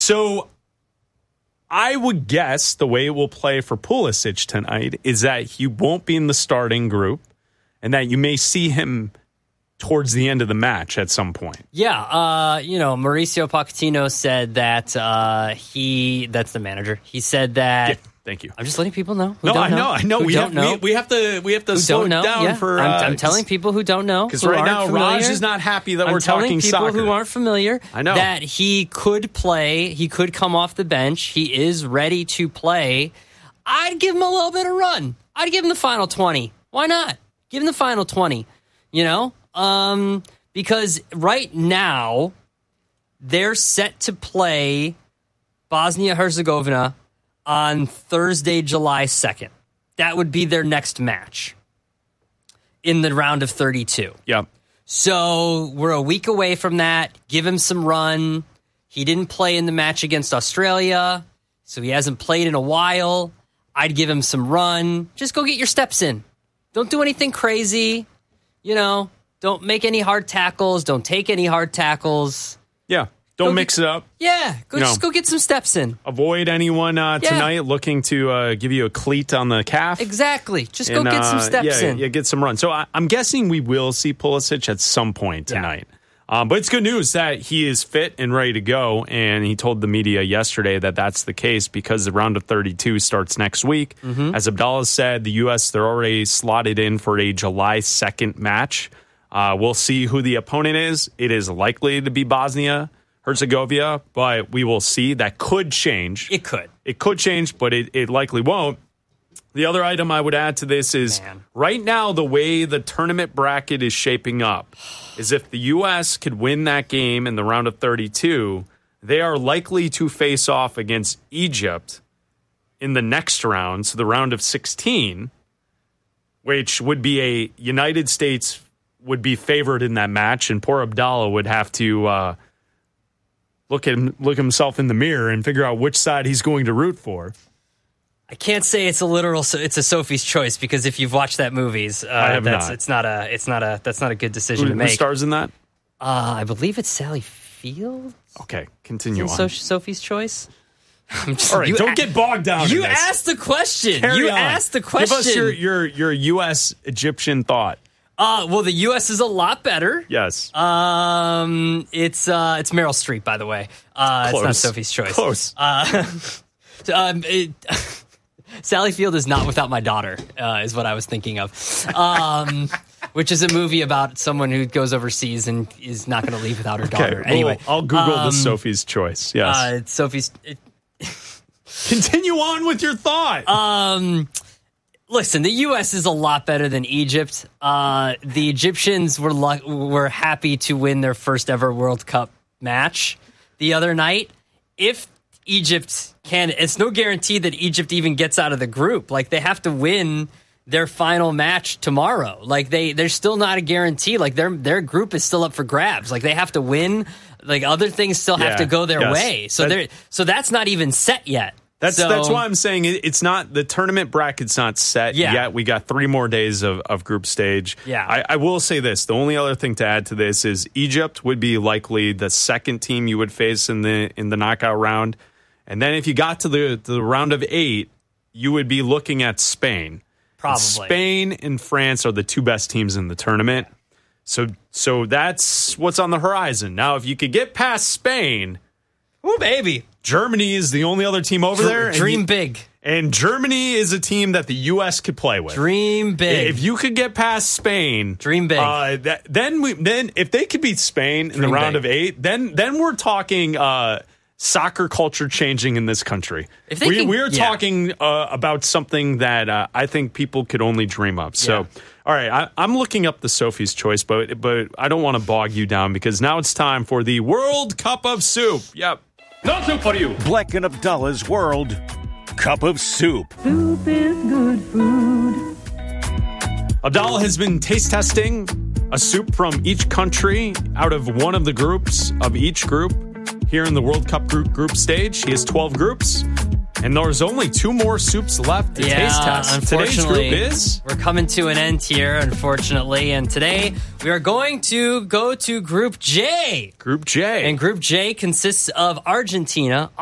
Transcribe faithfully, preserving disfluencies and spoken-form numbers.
So I would guess the way it will play for Pulisic tonight is that he won't be in the starting group and that you may see him towards the end of the match at some point. Yeah, uh, you know, Mauricio Pochettino said that uh, he, that's the manager, he said that... Yeah, thank you. I'm just letting people know who no, don't I know. know, I know. Who We don't have, know. We, we have to we have to Who slow don't it know. down Yeah. for... I'm, Uh, I'm telling people who don't know. Because who right aren't now, familiar, Raj is not happy that I'm we're telling talking people soccer. who aren't familiar I know. that he could play, he could come off the bench, he is ready to play. I'd give him a little bit of run. I'd give him the final twenty. Why not? Give him the final twenty, you know? Um... Because right now, they're set to play Bosnia-Herzegovina on Thursday, July second. That would be their next match in the round of thirty-two. Yep. So we're a week away from that. Give him some run. He didn't play in the match against Australia, so he hasn't played in a while. I'd give him some run. Just go get your steps in. Don't do anything crazy, you know. Don't make any hard tackles. Don't take any hard tackles. Yeah. Don't go mix get, it up. Yeah. Go, You just know, go get some steps in. Avoid anyone uh, Yeah. tonight looking to uh, give you a cleat on the calf. Exactly. Just And, go get some uh, steps yeah, in. Yeah, get some run. So I, I'm guessing we will see Pulisic at some point tonight. Yeah. Um, but it's good news that he is fit and ready to go. And he told the media yesterday that that's the case because the round of thirty-two starts next week. Mm-hmm. As Abdallah said, the U S, they're already slotted in for a July second match. Uh, we'll see who the opponent is. It is likely to be Bosnia-Herzegovina, but we will see. That could change. It could. It could change, but it, it likely won't. The other item I would add to this is Man. right now the way the tournament bracket is shaping up is if the U S could win that game in the round of thirty-two, they are likely to face off against Egypt in the next round, so the round of sixteen, which would be a United States would be favored in that match, and poor Abdallah would have to uh, look at him, look himself in the mirror and figure out which side he's going to root for. I can't say it's a literal. It's a Sophie's choice because if you've watched that movies, uh, I have that's not. It's not a. It's not a. That's not a good decision Who, to make. who stars in that? Uh, I believe it's Sally Field. Okay, continue on. So- Sophie's choice. I'm just, All right, you don't a- get bogged down. You in this. asked the question. Carry you on. asked the question. Give us your your your U S Egyptian thought. Uh, well, the U S is a lot better. Yes. Um, it's uh, it's Meryl Streep, by the way. Uh, it's not Close. Sophie's choice. Close. Uh, um, it, Sally Field is not without my daughter, uh, is what I was thinking of. Um, which is a movie about someone who goes overseas and is not going to leave without her daughter. Okay, Anyway, well, I'll Google um, the Sophie's Choice. Yes. Uh, it's Sophie's. It, Continue on with your thought. Um, listen, the U S is a lot better than Egypt. Uh, the Egyptians were lu- were happy to win their first ever World Cup match the other night. If Egypt can, it's no guarantee that Egypt even gets out of the group. Like, they have to win their final match tomorrow. Like, they they're still not a guarantee. Like, their their group is still up for grabs. Like, they have to win. Like, other things still have Yeah, to go their yes. way. So That- they're so that's not even set yet. That's So- that's why I'm saying it, it's not the tournament bracket's not set Yeah. yet. We got three more days of, of group stage. Yeah. I, I will say this: the only other thing to add to this is Egypt would be likely the second team you would face in the in the knockout round, and then if you got to the to the round of eight, you would be looking at Spain. Probably. And Spain and France are the two best teams in the tournament. So so that's what's on the horizon. Now, if you could get past Spain, Ooh, baby. Germany is the only other team over there. and Dream you- big. And Germany is a team that the U S could play with. Dream big. If you could get past Spain, Dream big. Uh, that, then we then if they could beat Spain in Dream the round big. of eight, then then we're talking uh, soccer culture changing in this country. If they we can- we're yeah. talking uh, about something that uh, I think people could only dream of. So. Yeah. All right, I, I'm looking up the Sophie's Choice, but but I don't want to bog you down because now it's time for the World Cup of Soup. Yep. No soup for you. Bleck and Abdallah's World Cup of Soup. Soup is good food. Abdallah has been taste testing a soup from each country out of one of the groups of each group here in the World Cup group, group stage. He has twelve groups. And there's only two more soups left to Yeah, taste test. Today's unfortunately, group is we're coming to an end here, unfortunately. And today we are going to go to Group J. Group J. And Group J consists of Argentina,